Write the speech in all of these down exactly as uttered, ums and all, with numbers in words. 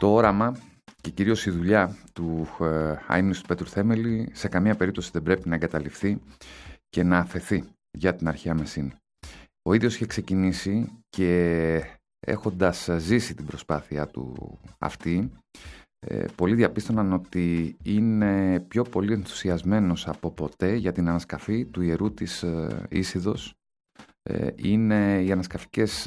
Το όραμα και κυρίως η δουλειά του αείμνηστου Πέτρου Θέμελη σε καμία περίπτωση δεν πρέπει να εγκαταλειφθεί και να αφαιθεί για την αρχαία Μεσίνη. Ο ίδιος είχε ξεκινήσει και έχοντας ζήσει την προσπάθειά του αυτή, πολλοί διαπίστωναν ότι είναι πιο πολύ ενθουσιασμένος από ποτέ για την ανασκαφή του ιερού της Ίσιδος. Είναι οι ανασκαφικές,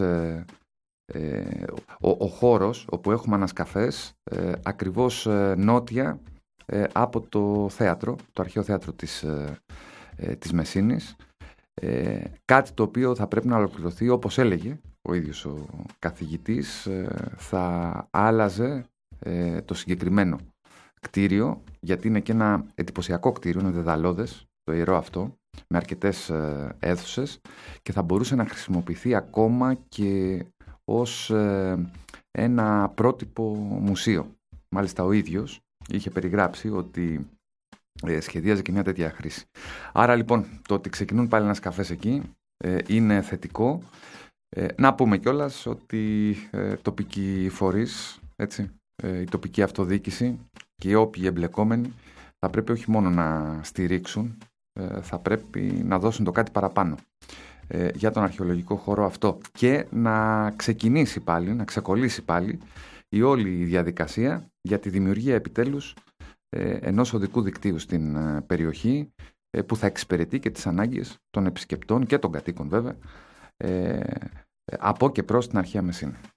ο, ο χώρος όπου έχουμε ανασκαφές ακριβώς νότια από το θέατρο, το αρχαίο θέατρο της, της Μεσίνης. Κάτι το οποίο θα πρέπει να ολοκληρωθεί, όπως έλεγε ο ίδιος ο καθηγητής, θα άλλαζε το συγκεκριμένο κτίριο, γιατί είναι και ένα εντυπωσιακό κτίριο, είναι δεδαλώδες το ιερό αυτό, με αρκετές αίθουσες, και θα μπορούσε να χρησιμοποιηθεί ακόμα και ως ένα πρότυπο μουσείο. Μάλιστα ο ίδιος είχε περιγράψει ότι σχεδίαζε και μια τέτοια χρήση. Άρα λοιπόν το ότι ξεκινούν πάλι ανασκαφές εκεί είναι θετικό. Να πούμε κιόλας ότι τοπικοί φορείς, έτσι, η τοπική αυτοδιοίκηση και οι όποιοι εμπλεκόμενοι θα πρέπει όχι μόνο να στηρίξουν, θα πρέπει να δώσουν το κάτι παραπάνω για τον αρχαιολογικό χώρο αυτό και να ξεκινήσει πάλι, να ξεκολλήσει πάλι η όλη η διαδικασία για τη δημιουργία επιτέλους ενός οδικού δικτύου στην περιοχή που θα εξυπηρετεί και τις ανάγκες των επισκεπτών και των κατοίκων βέβαια από και προς την αρχαία Μεσίνη.